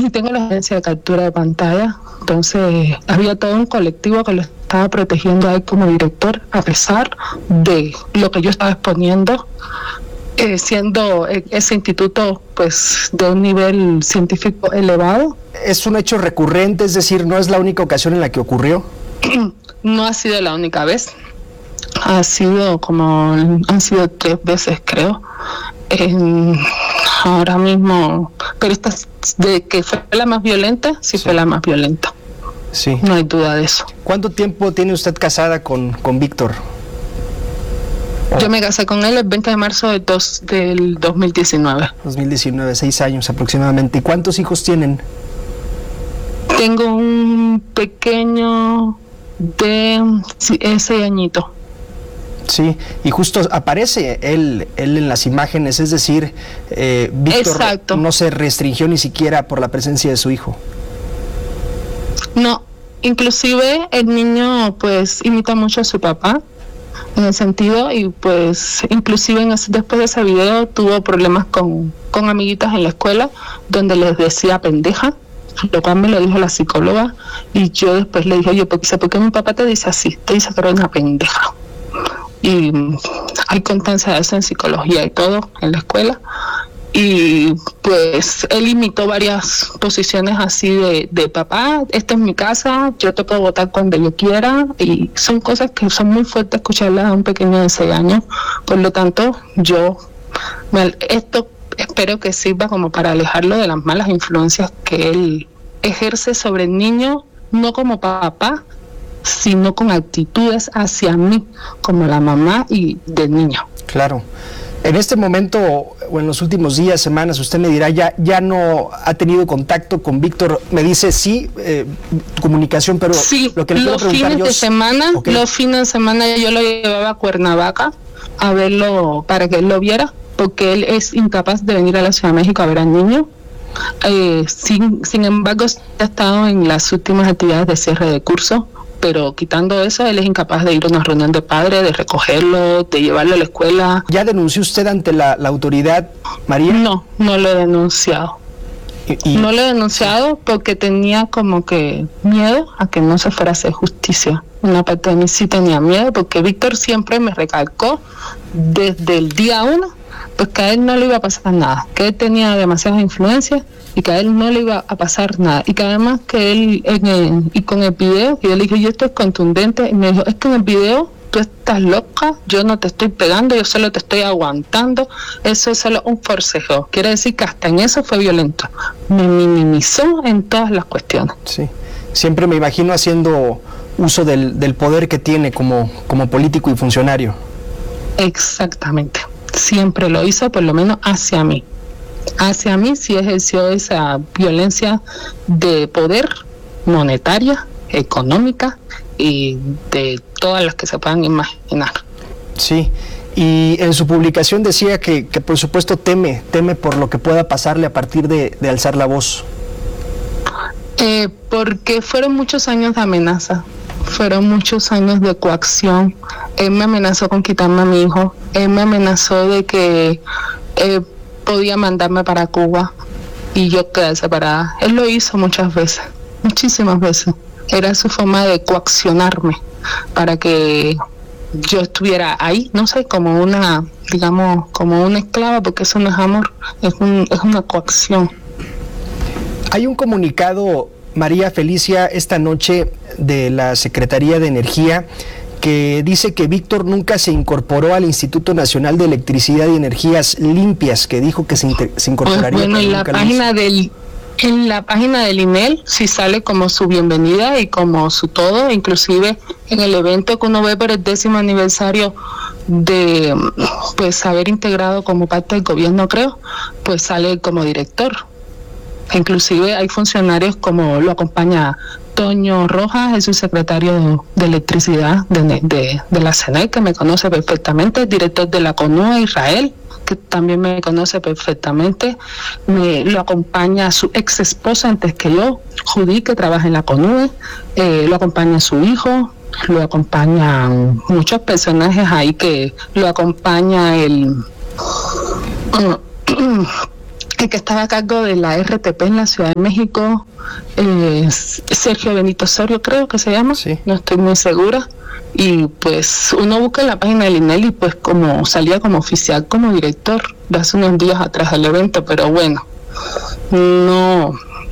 y tengo la agencia de captura de pantalla. Entonces había todo un colectivo que lo estaba protegiendo a él como director, a pesar de lo que yo estaba exponiendo, siendo ese instituto pues de un nivel científico elevado. ¿Es un hecho recurrente? Es decir, ¿no es la única ocasión en la que ocurrió? No ha sido la única vez. Han sido 3 veces, creo. Ahora mismo, pero esta de que fue la más violenta, sí fue la más violenta. Sí. No hay duda de eso. ¿Cuánto tiempo tiene usted casada con Víctor? Yo me casé con él el 20 de marzo del 2019. 2019, 6 años aproximadamente. ¿Y cuántos hijos tienen? Tengo un pequeño de 6 añitos. Sí, y justo aparece él en las imágenes, es decir, Víctor Exacto. No se restringió ni siquiera por la presencia de su hijo. No, inclusive el niño pues imita mucho a su papá en el sentido, y pues inclusive después de ese video tuvo problemas con amiguitas en la escuela donde les decía pendeja, lo cual me lo dijo la psicóloga, y yo después le dije, oye, ¿por qué mi papá te dice así? Te dice que eres una pendeja. Y hay constancia de eso en psicología y todo en la escuela, y pues él imitó varias posiciones así de papá, esta es mi casa, yo te puedo votar cuando yo quiera, y son cosas que son muy fuertes escucharlas a un pequeño de 6 años. Por lo tanto, esto espero que sirva como para alejarlo de las malas influencias que él ejerce sobre el niño, no como papá, sino con actitudes hacia mí, como la mamá y del niño. Claro. En este momento, o en los últimos días, semanas, usted me dirá, ya no ha tenido contacto con Víctor. Me dice sí, comunicación, pero sí, lo que le quiero preguntar yo... Los fines de semana yo lo llevaba a Cuernavaca a verlo, para que él lo viera, porque él es incapaz de venir a la Ciudad de México a ver al niño. Sin embargo, ha estado en las últimas actividades de cierre de curso, pero quitando eso, él es incapaz de ir a una reunión de padres, de recogerlo, de llevarlo a la escuela. ¿Ya denunció usted ante la autoridad, María? No lo he denunciado. No lo he denunciado porque tenía como que miedo a que no se fuera a hacer justicia. Una parte de mí sí tenía miedo, porque Víctor siempre me recalcó desde el día 1, pues que a él no le iba a pasar nada, que él tenía demasiadas influencias y que a él no le iba a pasar nada, y que además que él, y con el video, y yo le dije, yo esto es contundente, y me dijo, es que en el video tú estás loca, yo no te estoy pegando, yo solo te estoy aguantando, eso es solo un forcejeo. Quiere decir que hasta en eso fue violento, me minimizó en todas las cuestiones. Sí, siempre me imagino haciendo uso del poder que tiene como político y funcionario. Exactamente, siempre lo hizo, por lo menos hacia mí. Hacia mí sí ejerció esa violencia de poder, monetaria, económica y de todas las que se puedan imaginar. Sí, y en su publicación decía que por supuesto teme por lo que pueda pasarle a partir de alzar la voz. Porque fueron muchos años de amenaza, fueron muchos años de coacción. Él me amenazó con quitarme a mi hijo, él me amenazó de que podía mandarme para Cuba y yo quedé separada. Él lo hizo muchas veces, muchísimas veces. Era su forma de coaccionarme para que yo estuviera ahí, no sé, como una, digamos, como una esclava, porque eso no es amor, es una coacción. Hay un comunicado, María Felicia, esta noche de la Secretaría de Energía, que dice que Víctor nunca se incorporó al Instituto Nacional de Electricidad y Energías Limpias, que dijo que se incorporaría. Pues bueno, en la página del email sí sale como su bienvenida y como su todo, inclusive en el evento que uno ve por el 10º aniversario de pues haber integrado como parte del gobierno, creo, pues sale como director. Inclusive hay funcionarios como lo acompaña Toño Rojas, es su secretario de electricidad de la CNE, que me conoce perfectamente, el director de la CONUE, Israel, que también me conoce perfectamente, lo acompaña su ex esposa antes que yo, Judy, que trabaja en la CONUE, lo acompaña su hijo, lo acompañan muchos personajes ahí, que lo acompaña el el que estaba a cargo de la RTP en la Ciudad de México, Sergio Benito Osorio creo que se llama, sí. No estoy muy segura, y pues uno busca en la página del INEL y pues como salía como oficial, como director de hace unos días atrás del evento, pero bueno, no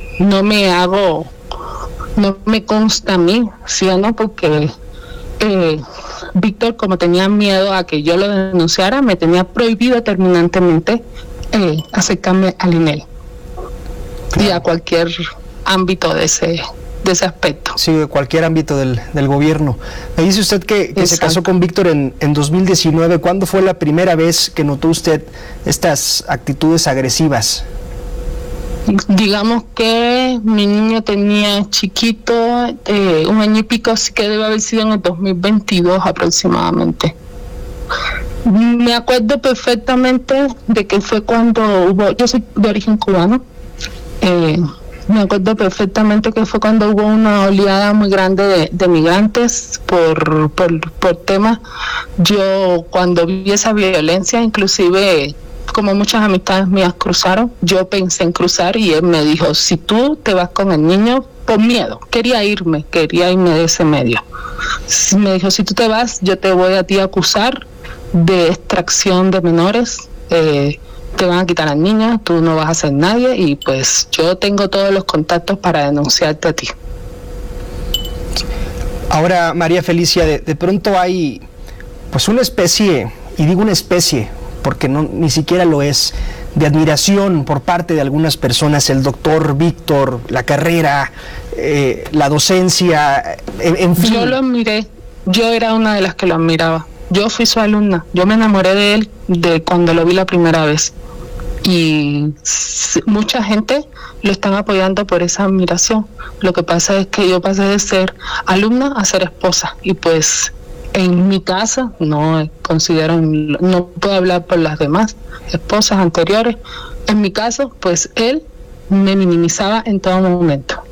me consta a mí, ¿sí o no? Porque Víctor, como tenía miedo a que yo lo denunciara, me tenía prohibido terminantemente acercarme al INEL y a cualquier ámbito de ese aspecto. Sí, de cualquier ámbito del gobierno. Me dice usted que se casó con Víctor en 2019. ¿Cuándo fue la primera vez que notó usted estas actitudes agresivas? Digamos que mi niño tenía chiquito, 1 año y pico, así que debe haber sido en el 2022 aproximadamente. Me acuerdo perfectamente de que fue cuando yo soy de origen cubano, me acuerdo perfectamente que fue cuando hubo una oleada muy grande de migrantes por temas. Yo cuando vi esa violencia, inclusive como muchas amistades mías cruzaron, yo pensé en cruzar y él me dijo, si tú te vas con el niño, por miedo, quería irme de ese medio. Me dijo, si tú te vas, yo te voy a ti a acusar de extracción de menores, te van a quitar al niño, tú no vas a ser nadie y pues yo tengo todos los contactos para denunciarte a ti. Ahora, María Felicia, de pronto hay pues una especie, y digo una especie porque ni siquiera lo es, de admiración por parte de algunas personas, el doctor Víctor, la carrera, la docencia, en fin. Yo lo admiré, yo era una de las que lo admiraba. Yo fui su alumna, yo me enamoré de él de cuando lo vi la primera vez y mucha gente lo están apoyando por esa admiración. Lo que pasa es que yo pasé de ser alumna a ser esposa y pues en mi casa no puedo hablar por las demás esposas anteriores. En mi caso, pues él me minimizaba en todo momento,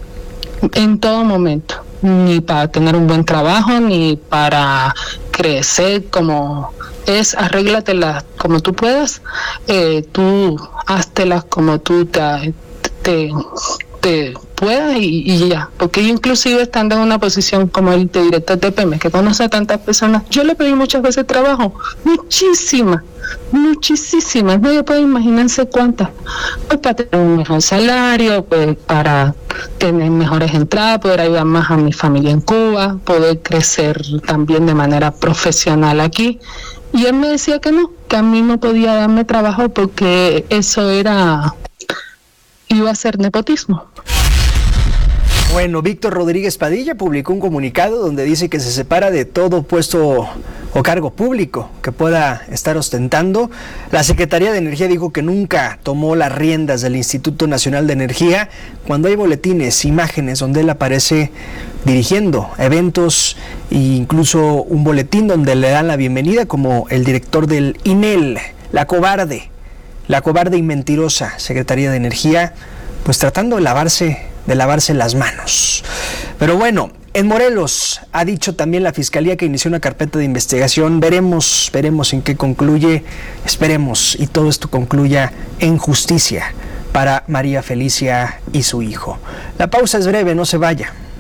ni para tener un buen trabajo, ni para crecer, como es, arréglatelas como tú puedas, tú háztelas como tú te puedas y ya, porque yo inclusive estando en una posición como el de director de Pemex, que conoce a tantas personas, yo le pedí muchas veces trabajo, muchísimas, no yo puedo imaginarse cuántas, pues para tener un mejor salario, pues para tener mejores entradas, poder ayudar más a mi familia en Cuba, poder crecer también de manera profesional aquí, y él me decía que no, que a mí no podía darme trabajo porque eso iba a ser nepotismo. Bueno, Víctor Rodríguez Padilla publicó un comunicado donde dice que se separa de todo puesto o cargo público que pueda estar ostentando. La Secretaría de Energía dijo que nunca tomó las riendas del Instituto Nacional de Energía cuando hay boletines, imágenes donde él aparece dirigiendo eventos e incluso un boletín donde le dan la bienvenida como el director del INEL, la cobarde y mentirosa Secretaría de Energía, pues tratando de lavarse las manos. Pero bueno, en Morelos ha dicho también la Fiscalía que inició una carpeta de investigación. Veremos en qué concluye. Esperemos y todo esto concluya en justicia para María Felicia y su hijo. La pausa es breve, no se vaya.